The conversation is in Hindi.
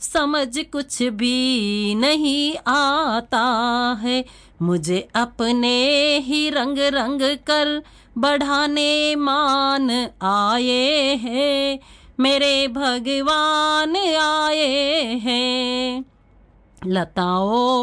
समझ कुछ भी नहीं आता है, मुझे अपने ही रंग रंग कर बढ़ाने मान आए हैं, मेरे भगवान आए हैं। लताओं